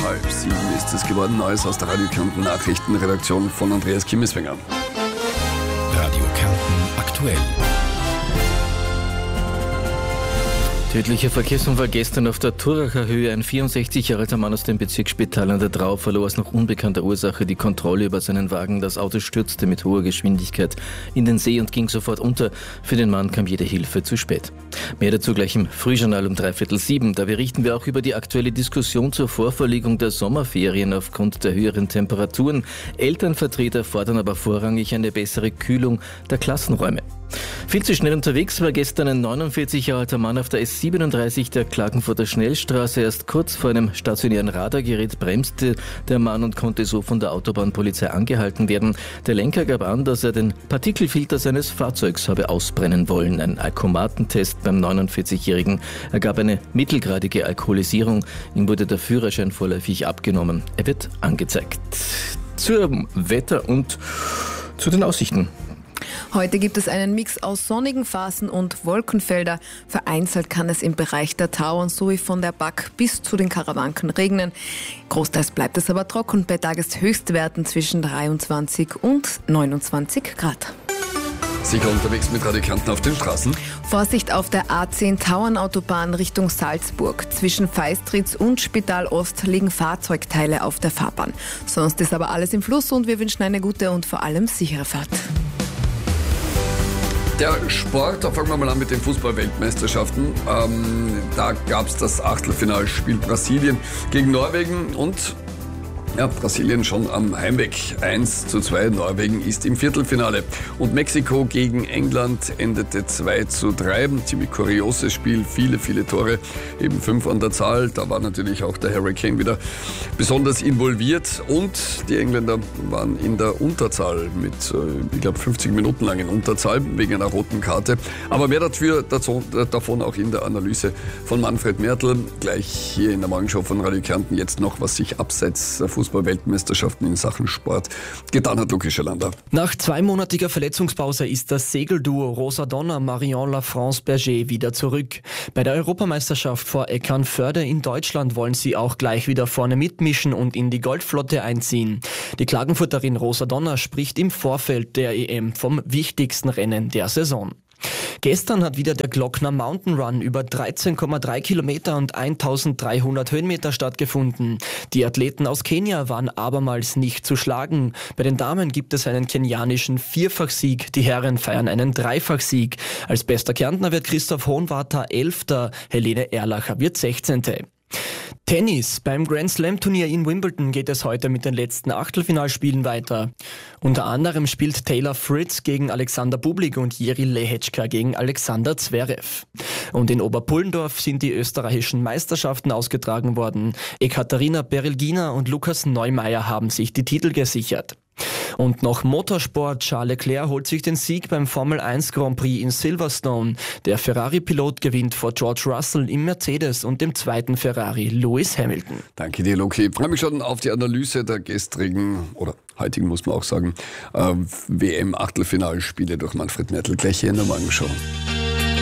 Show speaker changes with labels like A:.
A: 7 ist es geworden. Neues aus der Radio Kärnten Nachrichtenredaktion von Andreas Kimmeswenger.
B: Radio Kärnten aktuell.
C: Tödlicher Verkehrsunfall gestern auf der Turracher Höhe. Ein 64 Jahre alter Mann aus dem Bezirksspital an der Drau verlor aus noch unbekannter Ursache die Kontrolle über seinen Wagen. Das Auto stürzte mit hoher Geschwindigkeit in den See und ging sofort unter. Für den Mann kam jede Hilfe zu spät. Mehr dazu gleich im Frühjournal um 6:45. Da berichten wir auch über die aktuelle Diskussion zur Vorverlegung der Sommerferien aufgrund der höheren Temperaturen. Elternvertreter fordern aber vorrangig eine bessere Kühlung der Klassenräume. Viel zu schnell unterwegs war gestern ein 49 Jahre alter Mann auf der S37 der Klagenfurter Schnellstraße. Erst kurz vor einem stationären Radargerät bremste der Mann und konnte so von der Autobahnpolizei angehalten werden. Der Lenker gab an, dass er den Partikelfilter seines Fahrzeugs habe ausbrennen wollen. Ein Alkomatentest beim 49-Jährigen ergab eine mittelgradige Alkoholisierung. Ihm wurde der Führerschein vorläufig abgenommen. Er wird angezeigt. Zum Wetter und zu den Aussichten.
D: Heute gibt es einen Mix aus sonnigen Phasen und Wolkenfelder. Vereinzelt kann es im Bereich der Tauern sowie von der Back bis zu den Karawanken regnen. Großteils bleibt es aber trocken bei Tageshöchstwerten zwischen 23 und 29 Grad.
A: Sicher unterwegs mit Radio Kärnten auf den Straßen.
D: Vorsicht auf der A10 Tauernautobahn Richtung Salzburg. Zwischen Feistritz und Spital Ost liegen Fahrzeugteile auf der Fahrbahn. Sonst ist aber alles im Fluss und wir wünschen eine gute und vor allem sichere Fahrt.
A: Der Sport, da fangen wir mal an mit den Fußball-Weltmeisterschaften. Da gab es das Achtelfinalspiel Brasilien gegen Norwegen und Brasilien schon am Heimweg 1:2. Norwegen ist im Viertelfinale. Und Mexiko gegen England endete 2:3. Ein ziemlich kurioses Spiel, viele Tore, eben 5 an der Zahl. Da war natürlich auch der Harry Kane wieder besonders involviert. Und die Engländer waren in der Unterzahl mit, ich glaube, 50 Minuten lang in Unterzahl wegen einer roten Karte. Aber mehr davon auch in der Analyse von Manfred Mertl. Gleich hier in der Morgenshow von Radio Kärnten jetzt noch, was sich abseits der Fußball-Weltmeisterschaften in Sachen Sport getan hat, Luki Schelander.
E: Nach 2-monatiger Verletzungspause ist das Segelduo Rosa Donner-Marion Lafrance-Berger wieder zurück. Bei der Europameisterschaft vor Eckernförde in Deutschland wollen sie auch gleich wieder vorne mitmischen und in die Goldflotte einziehen. Die Klagenfurterin Rosa Donner spricht im Vorfeld der EM vom wichtigsten Rennen der Saison. Gestern hat wieder der Glockner Mountain Run über 13,3 Kilometer und 1300 Höhenmeter stattgefunden. Die Athleten aus Kenia waren abermals nicht zu schlagen. Bei den Damen gibt es einen kenianischen Vierfachsieg, die Herren feiern einen Dreifachsieg. Als bester Kärntner wird Christoph Hohenwarter 11., Helene Erlacher wird 16. Tennis. Beim Grand Slam Turnier in Wimbledon geht es heute mit den letzten Achtelfinalspielen weiter. Unter anderem spielt Taylor Fritz gegen Alexander Bublik und Jiří Lehečka gegen Alexander Zverev. Und in Oberpullendorf sind die österreichischen Meisterschaften ausgetragen worden. Ekaterina Berelgina und Lukas Neumeier haben sich die Titel gesichert. Und noch Motorsport. Charles Leclerc holt sich den Sieg beim Formel 1 Grand Prix in Silverstone. Der Ferrari-Pilot gewinnt vor George Russell im Mercedes und dem zweiten Ferrari Lewis Hamilton.
A: Danke dir, Loki. Ich freue mich schon auf die Analyse der gestrigen, oder heutigen muss man auch sagen, WM-Achtelfinalspiele durch Manfred Mertl gleich hier in der Morgenshow.